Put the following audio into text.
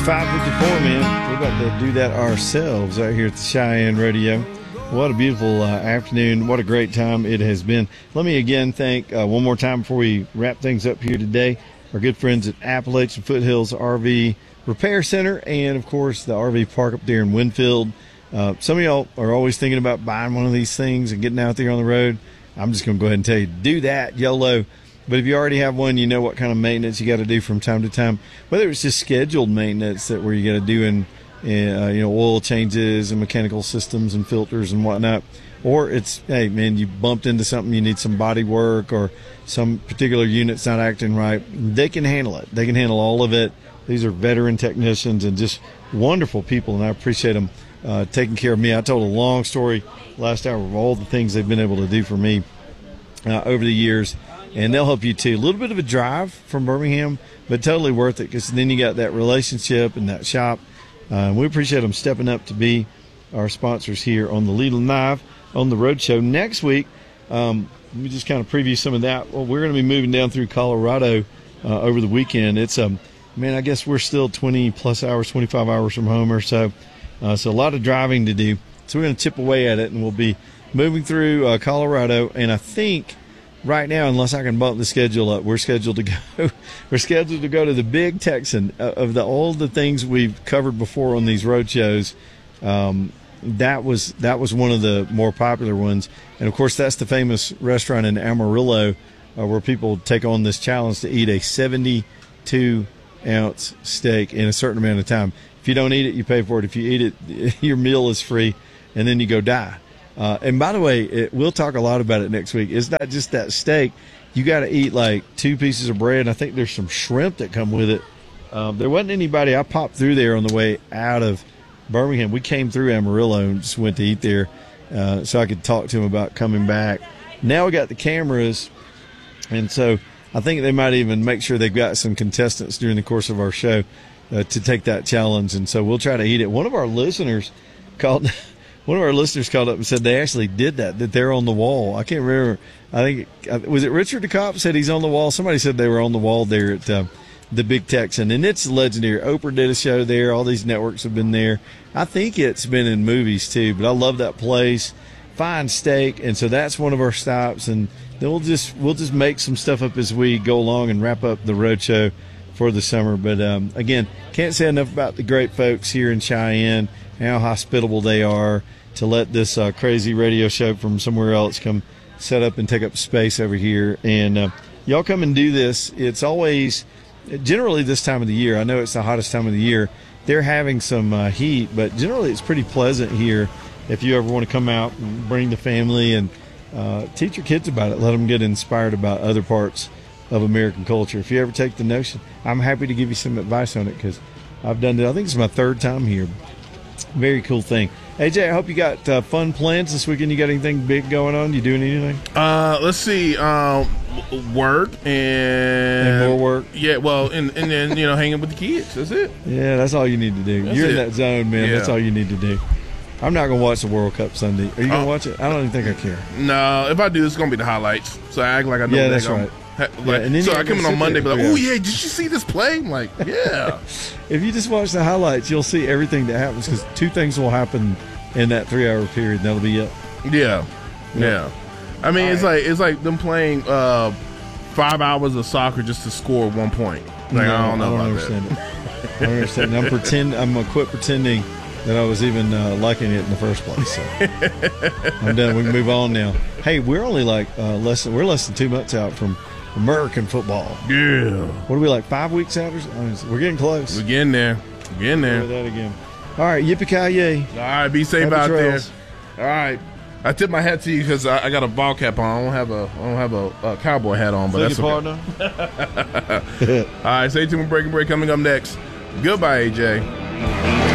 5:54, man. We're about to do that ourselves right here at the Cheyenne Radio. What a beautiful afternoon. What a great time it has been. Let me again thank one more time before we wrap things up here today, our good friends at Appalachian Foothills RV Repair Center and, of course, the RV park up there in Winfield. Some of y'all are always thinking about buying one of these things and getting out there on the road. I'm just going to go ahead and tell you, do that, YOLO. But if you already have one, you know what kind of maintenance you got to do from time to time. Whether it's just scheduled maintenance that where you got to do in oil changes and mechanical systems and filters and whatnot, or it's, hey, man, you bumped into something, you need some body work or some particular unit's not acting right, they can handle it. They can handle all of it. These are veteran technicians and just wonderful people, and I appreciate them taking care of me. I told a long story last hour of all the things they've been able to do for me over the years. And they'll help you too. A little bit of a drive from Birmingham, but totally worth it because then you got that relationship and that shop. We appreciate them stepping up to be our sponsors here on the Leland Knife on the Road Show. Next week, let me just kind of preview some of that. Well, we're going to be moving down through Colorado over the weekend. It's I guess we're still 20-plus hours, 25 hours from home or so. So a lot of driving to do. So we're going to chip away at it, and we'll be moving through Colorado. And I think right now, unless I can bump the schedule up, we're scheduled to go. We're scheduled to go to the Big Texan. Of all the things we've covered before on these road shows, that was one of the more popular ones. And of course, that's the famous restaurant in Amarillo where people take on this challenge to eat a 72-ounce steak in a certain amount of time. If you don't eat it, you pay for it. If you eat it, your meal is free, and then you go die. And by the way, we'll talk a lot about it next week. It's not just that steak. You got to eat like 2 pieces of bread. And I think there's some shrimp that come with it. There wasn't anybody. I popped through there on the way out of Birmingham. We came through Amarillo and just went to eat there so I could talk to him about coming back. Now we got the cameras, and so I think they might even make sure they've got some contestants during the course of our show to take that challenge. And so we'll try to eat it. One of our listeners called up and said they actually did that they're on the wall. I can't remember. I think, was it Richard DeCopp said he's on the wall? Somebody said they were on the wall there at the Big Texan, and it's legendary. Oprah did a show there. All these networks have been there. I think it's been in movies too, but I love that place. Fine steak, and so that's one of our stops, and then we'll just make some stuff up as we go along and wrap up the road show for the summer. But again, can't say enough about the great folks here in Cheyenne, how hospitable they are to let this crazy radio show from somewhere else come set up and take up space over here. And y'all come and do this. It's always generally this time of the year. I know it's the hottest time of the year. They're having some heat, but generally it's pretty pleasant here. If you ever want to come out and bring the family and teach your kids about it, let them get inspired about other parts of American culture. If you ever take the notion, I'm happy to give you some advice on it because I've done it. I think it's my 3rd time here. Very cool thing. AJ, I hope you got fun plans this weekend. You got anything big going on? You doing anything? Let's see. Work and more work. Yeah, well, and then hanging with the kids. That's it. Yeah, that's all you need to do. You're in that zone, man. Yeah. That's all you need to do. I'm not going to watch the World Cup Sunday. Are you going to watch it? I don't even think I care. No, if I do, it's going to be the highlights. So I act like I know. Yeah, that's right. So I come in on Monday, be like, "Oh yeah, did you see this play?" I'm like, "Yeah." If you just watch the highlights, you'll see everything that happens because 2 things will happen in that 3-hour period. That'll be it. Yeah. I mean, it's like them playing 5 hours of soccer just to score 1 point. Like, I don't understand it. I don't understand it. I'm gonna quit pretending that I was even liking it in the first place. So. I'm done. We can move on now. Hey, we're only like less than 2 months out from American football. Yeah. What are we, like 5 weeks out or something? We're getting close. We're getting there. That again. All right, yippee-ki-yay. All right, be safe out there. All right. I tip my hat to you because I got a ball cap on. I don't have a cowboy hat on, but that's okay. All right, stay tuned for Breaking Break coming up next. Goodbye, AJ.